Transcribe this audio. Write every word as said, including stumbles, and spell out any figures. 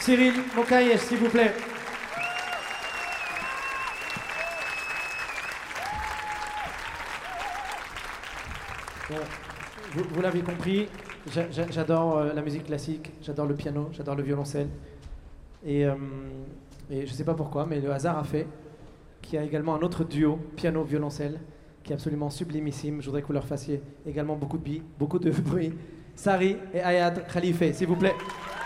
Cyril Mokayesh, s'il vous plaît. Bon, vous, vous l'avez compris, j'a- j'a- j'adore euh, la musique classique, j'adore le piano, j'adore le violoncelle. Et, euh, et je ne sais pas pourquoi, mais le hasard a fait qu'il y a également un autre duo, piano-violoncelle, qui est absolument sublimissime. Je voudrais que vous leur fassiez également beaucoup de, bi- beaucoup de bruit. Sari et Ayad Khalife, s'il vous plaît.